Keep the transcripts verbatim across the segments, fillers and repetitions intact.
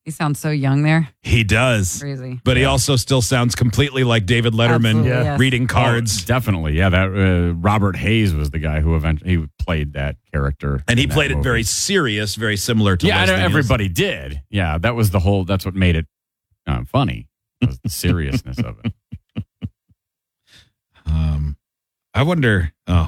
He sounds so young there. He does. Crazy. But he also still sounds completely like David Letterman Absolutely, yes. reading cards. Oh, definitely. Yeah, that uh, Robert Hayes was the guy who eventually he played that character. And he in that played it movie. very serious, very similar to Yeah, I know Leslie Nielsen. everybody did. Yeah, that was the whole, that's what made it uh, funny, was the seriousness of it. Um, I wonder, oh,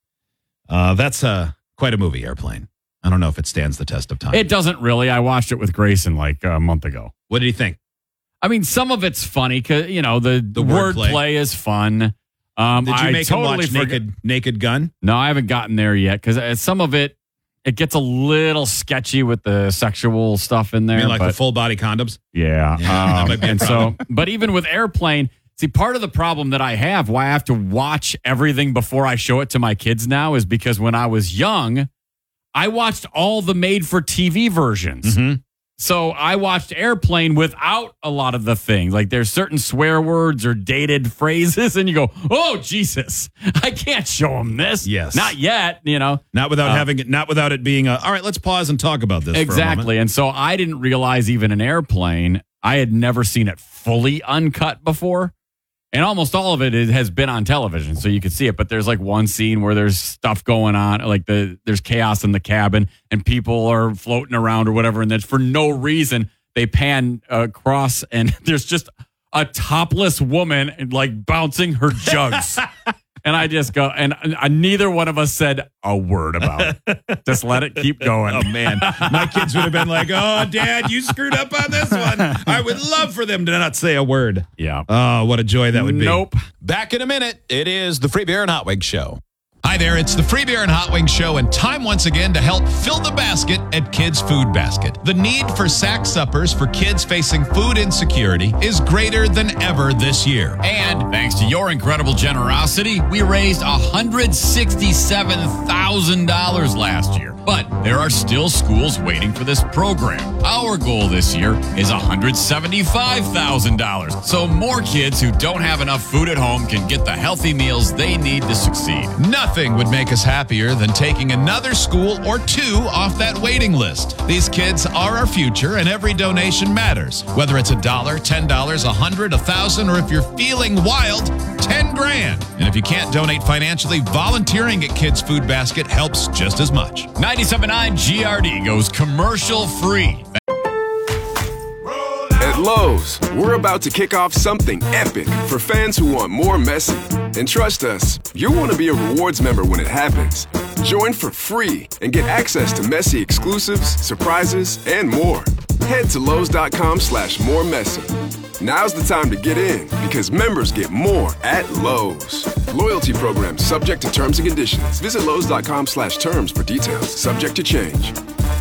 uh, that's uh, quite a movie, Airplane. I don't know if it stands the test of time. It doesn't really. I watched it with Grayson like a month ago. What did he think? I mean, some of it's funny because, you know, the, The wordplay wordplay. is fun. Um, Did you I make totally him watch forget- Naked Naked Gun? No, I haven't gotten there yet because some of it, it gets a little sketchy with the sexual stuff in there. I mean, like but, the full body condoms? yeah. Yeah, that um, might be a and so, problem. but even with Airplane, see, part of the problem that I have, why I have to watch everything before I show it to my kids now is because when I was young, I watched all the made-for-T V versions. Mm-hmm. So I watched Airplane without a lot of the things. Like there's certain swear words or dated phrases, and you go, "Oh Jesus, I can't show them this." Yes. not yet. You know, Not without Uh, having it, not without it being a, all right, let's pause and talk about this for a moment. exactly. And so I didn't realize even in Airplane, I had never seen it fully uncut before. And almost all of it is, has been on television, so you can see it. But there's like one scene where there's stuff going on, like the there's chaos in the cabin, and people are floating around or whatever, and then for no reason they pan across, and there's just a topless woman like bouncing her jugs. And I just go, and uh, neither one of us said a word about it. Just let it keep going. Oh, man. My kids would have been like, oh, Dad, you screwed up on this one. I would love for them to not say a word. Yeah. Oh, what a joy that would be. Nope. Back in a minute. It is the Free Beer and Hot Wings Show. Hi there, it's the Free Beer and Hot Wings Show, and time once again to help fill the basket at Kids Food Basket. The need for sack suppers for kids facing food insecurity is greater than ever this year. And thanks to your incredible generosity, we raised one hundred sixty-seven thousand dollars last year. But there are still schools waiting for this program. Our goal this year is one hundred seventy-five thousand dollars. So more kids who don't have enough food at home can get the healthy meals they need to succeed. Nothing would make us happier than taking another school or two off that waiting list. These kids are our future, and every donation matters. Whether it's a dollar, ten dollars, a hundred, a thousand, or if you're feeling wild, ten grand. And if you can't donate financially, volunteering at Kids Food Basket helps just as much. ninety-seven point nine G R D goes commercial free. At Lowe's, we're about to kick off something epic for fans who want more Messi. And trust us, you'll want to be a rewards member when it happens. Join for free and get access to Messi exclusives, surprises, and more. Head to Lowe's.com slash more Messi. Now's the time to get in because members get more at Lowe's. Loyalty program subject to terms and conditions. Visit Lowe's.com slash terms for details. Subject to change.